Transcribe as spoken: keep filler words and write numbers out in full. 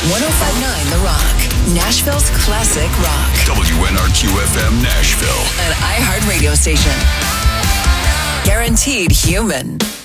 one oh five point nine The Rock, Nashville's classic rock. W N R Q F M Nashville. An iHeart radio station. Guaranteed human.